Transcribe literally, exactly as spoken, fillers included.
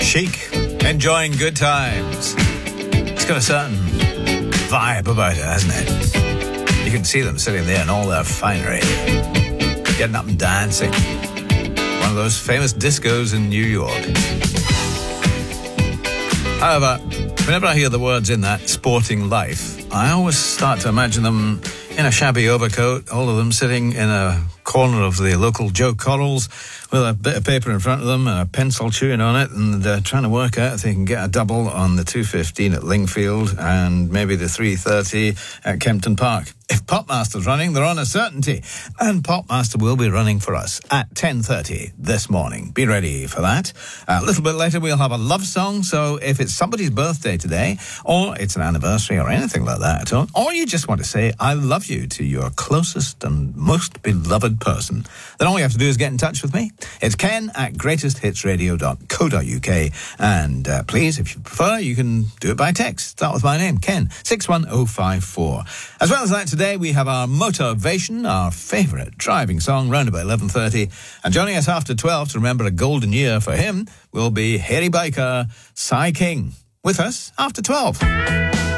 Chic, enjoying good times. It's got a certain vibe about it, hasn't it? You can see them sitting there in all their finery, getting up and dancing. One of those famous discos in New York. However, whenever I hear the words in that sporting life, I always start to imagine them in a shabby overcoat, all of them sitting in a corner of the local Joe Corrals with a bit of paper in front of them and a pencil chewing on it, and uh, trying to work out if they can get a double on the two fifteen at Lingfield and maybe the three thirty at Kempton Park. If Popmaster's running, they're on a certainty. And Popmaster will be running for us at ten thirty this morning. Be ready for that. A little bit later, we'll have a love song. So if it's somebody's birthday today, or it's an anniversary or anything like that at all, or you just want to say, I love you to your closest and most beloved person, then all you have to do is get in touch with me. It's ken at greatest hits radio dot co dot uk. And uh, please, if you prefer, you can do it by text. Start with my name, Ken, six one oh five four. As well as that, today we have our Motivation, our favourite driving song, round about eleven thirty. And joining us after twelve to remember a golden year for him will be Harry Biker, Cy King, with us after twelve.